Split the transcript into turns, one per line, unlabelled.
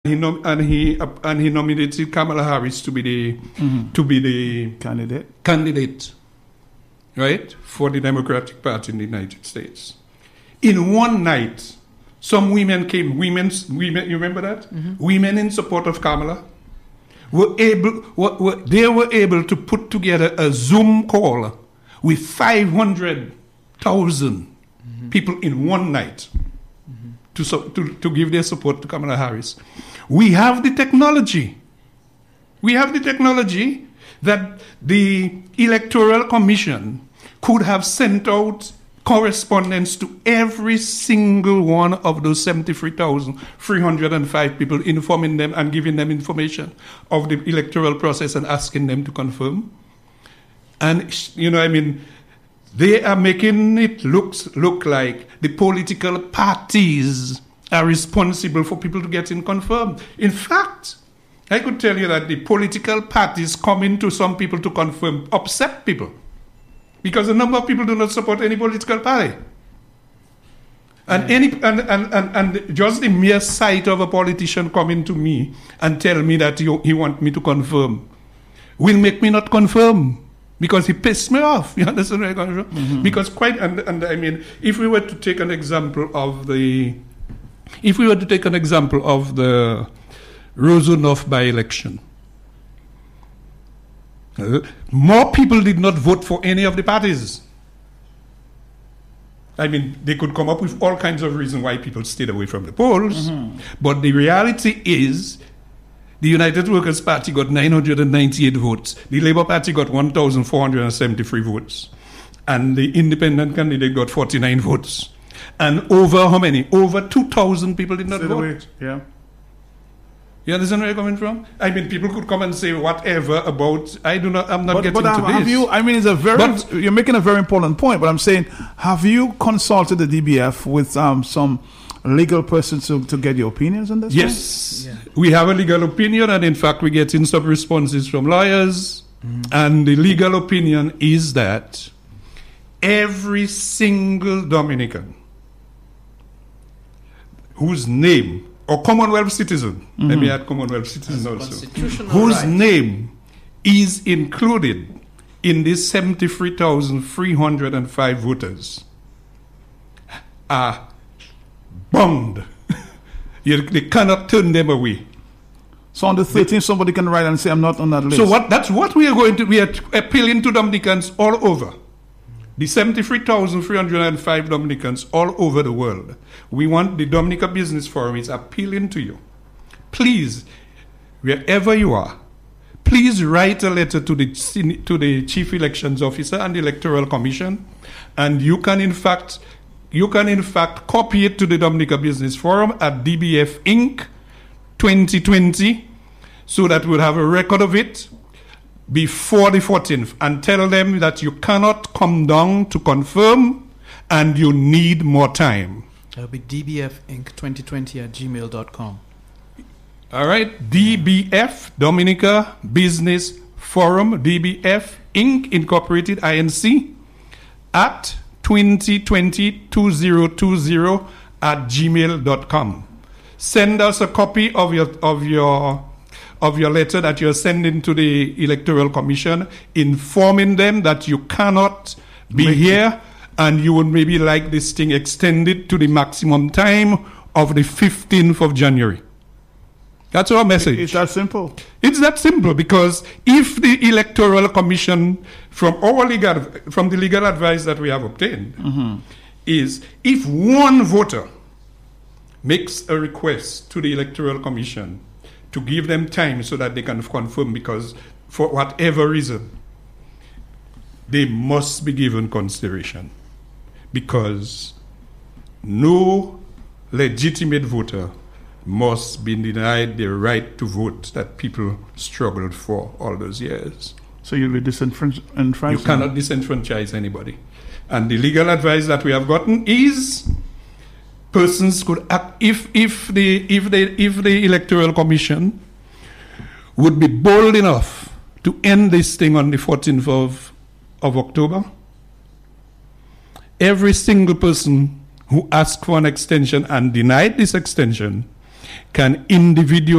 he nominated Kamala Harris to be the candidate, right, for the Democratic Party in the United States. In one night, some women came. Women, you remember that? Mm-hmm. Women in support of Kamala were able to put together a Zoom call with 500,000 people in one night to give their support to Kamala Harris. We have the technology. We have the technology that the Electoral Commission could have sent out correspondence to every single one of those 73,305 people, informing them and giving them information of the electoral process and asking them to confirm. And, they are making it look like the political parties are responsible for people to get in confirmed. In fact, I could tell you that the political parties coming to some people to confirm upset people, because a number of people do not support any political party. And just the mere sight of a politician coming to me and tell me that he wants me to confirm will make me not confirm, because he pissed me off. You understand where I'm coming from? Mm-hmm. Because if we were to take an example of the Rosenhoff by-election, more people did not vote for any of the parties. They could come up with all kinds of reasons why people stayed away from the polls, but the reality is the United Workers' Party got 998 votes. The Labour Party got 1,473 votes. And the independent candidate got 49 votes. And over how many? Over 2,000 people did not vote.
Yeah.
You understand where you're coming from? People could come and say whatever about... I'm not getting to this.
You're making a very important point, but I'm saying, have you consulted the DBF with some legal persons to get your opinions on this?
Yes. Yeah. We have a legal opinion, and in fact, we're getting some responses from lawyers. And the legal opinion is that every single Dominican whose name, or Commonwealth citizen, let me add Commonwealth citizen also, whose name is included in these 73,305 voters are bound. They cannot turn them away.
So on the 13th, somebody can write and say, I'm not on that list.
So that's what we are going to... We are appealing to Dominicans all over. The 73,305 Dominicans all over the world. We want the Dominica Business Forum is appealing to you. Please, wherever you are, please write a letter to the Chief Elections Officer and the Electoral Commission, and you can in fact copy it to the Dominica Business Forum at DBF Inc. 2020, so that we'll have a record of it before the 14th, and tell them that you cannot come down to confirm and you need more time.
That'll be dbfinc2020@gmail.com.
All right, DBF, Dominica Business Forum, DBF Inc. Incorporated, INC, at 2020 Send us a copy of your letter that you're sending to the Electoral Commission, informing them that you cannot be here and you would maybe like this thing extended to the maximum time of the 15th of January. That's our message.
It's that simple.
It's that simple, because if the Electoral Commission, from the legal advice that we have obtained, is if one voter makes a request to the Electoral Commission to give them time so that they can confirm, because for whatever reason, they must be given consideration, because no legitimate voter must be denied the right to vote that people struggled for all those years.
So you'll be disenfranchised?
You cannot disenfranchise anybody. And the legal advice that we have gotten is persons could act if the Electoral Commission would be bold enough to end this thing on the 14th of October. Every single person who asked for an extension and denied this extension can individually